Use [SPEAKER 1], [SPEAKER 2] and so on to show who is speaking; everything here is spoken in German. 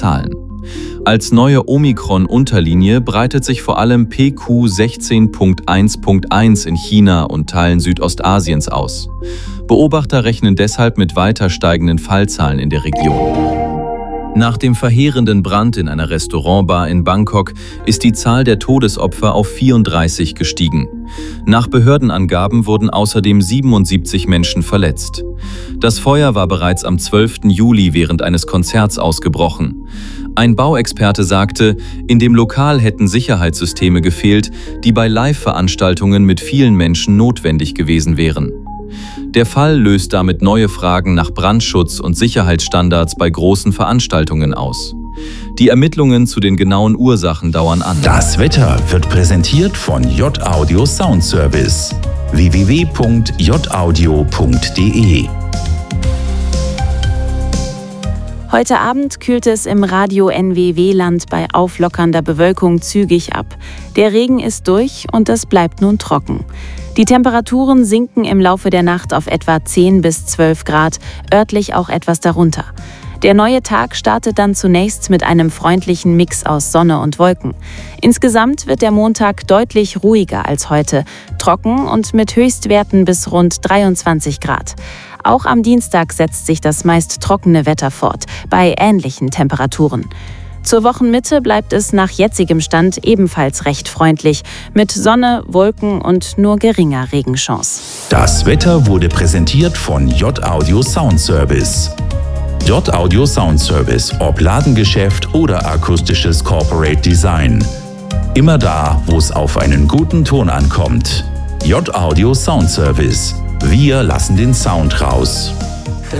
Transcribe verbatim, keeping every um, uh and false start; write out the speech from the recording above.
[SPEAKER 1] Zahlen. Als neue Omikron-Unterlinie breitet sich vor allem P Q sechzehn Punkt eins Punkt eins in China und Teilen Südostasiens aus. Beobachter rechnen deshalb mit weiter steigenden Fallzahlen in der Region. Nach dem verheerenden Brand in einer Restaurantbar in Bangkok ist die Zahl der Todesopfer auf vierunddreißig gestiegen. Nach Behördenangaben wurden außerdem siebenundsiebzig Menschen verletzt. Das Feuer war bereits am zwölften Juli während eines Konzerts ausgebrochen. Ein Bauexperte sagte, in dem Lokal hätten Sicherheitssysteme gefehlt, die bei Live-Veranstaltungen mit vielen Menschen notwendig gewesen wären. Der Fall löst damit neue Fragen nach Brandschutz und Sicherheitsstandards bei großen Veranstaltungen aus. Die Ermittlungen zu den genauen Ursachen dauern an.
[SPEAKER 2] Das Wetter wird präsentiert von J-Audio Sound Service. w w w punkt j audio punkt d e
[SPEAKER 3] Heute Abend kühlt es im Radio N W W-Land bei auflockernder Bewölkung zügig ab. Der Regen ist durch und es bleibt nun trocken. Die Temperaturen sinken im Laufe der Nacht auf etwa zehn bis zwölf Grad, örtlich auch etwas darunter. Der neue Tag startet dann zunächst mit einem freundlichen Mix aus Sonne und Wolken. Insgesamt wird der Montag deutlich ruhiger als heute, trocken und mit Höchstwerten bis rund dreiundzwanzig Grad. Auch am Dienstag setzt sich das meist trockene Wetter fort, bei ähnlichen Temperaturen. Zur Wochenmitte bleibt es nach jetzigem Stand ebenfalls recht freundlich, mit Sonne, Wolken und nur geringer Regenchance.
[SPEAKER 2] Das Wetter wurde präsentiert von J-Audio Sound Service. J-Audio Sound Service, ob Ladengeschäft oder akustisches Corporate Design. Immer da, wo es auf einen guten Ton ankommt. J-Audio Sound Service. Wir lassen den Sound raus.